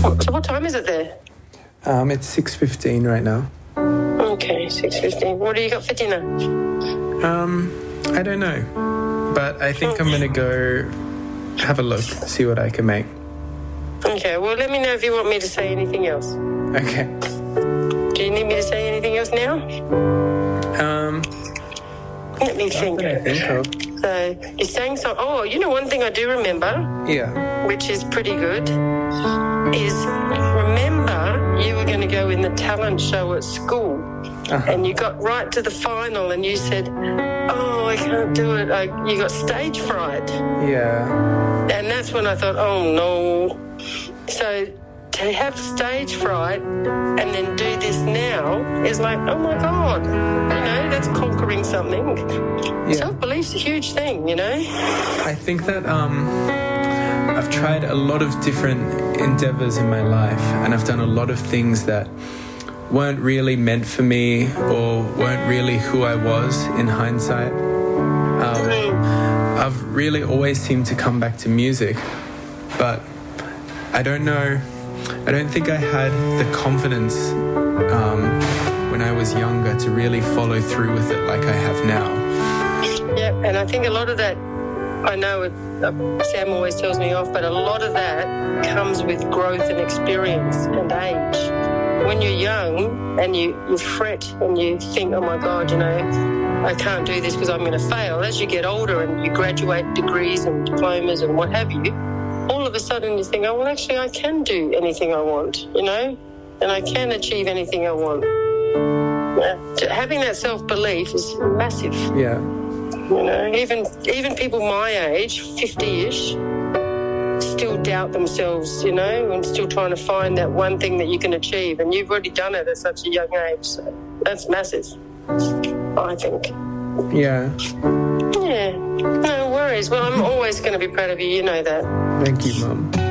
So what time is it there? It's 6:15 right now. Okay, 6:15. What do you got for dinner? I don't know, but I think I'm going to go have a look, see what I can make. Okay, well, let me know if you want me to say anything else. Okay. Do you need me to say anything else now? Let me think. What I think of. So, you're saying so... Oh, you know, one thing I do remember, Yeah. which is pretty good, is remember you were going to go in the talent show at school, and you got right to the final and you said, oh, I can't do it. You got stage fright. Yeah. And that's when I thought, oh, no. So to have stage fright and then do this now is like, oh, my God. You know, that's conquering something. Yeah. Self-belief's a huge thing, you know. I think that I've tried a lot of different endeavours in my life, and I've done a lot of things that weren't really meant for me or weren't really who I was in hindsight. I've really always seemed to come back to music, but I don't know, I don't think I had the confidence when I was younger to really follow through with it like I have now. Yeah, and I think a lot of that, I know Sam always tells me off, but a lot of that comes with growth and experience and age. When you're young and you fret and you think, oh my God, you know, I can't do this because I'm going to fail. As you get older and you graduate degrees and diplomas and what have you, all of a sudden you think, oh, well, actually I can do anything I want, you know, and I can achieve anything I want. Having that self-belief is massive. Yeah. You know, even people my age, 50-ish, still doubt themselves, you know, and still trying to find that one thing that you can achieve. And you've already done it at such a young age. So that's massive, I think. Yeah. Yeah. No worries. Well, I'm always going to be proud of you. You know that. Thank you, Mum.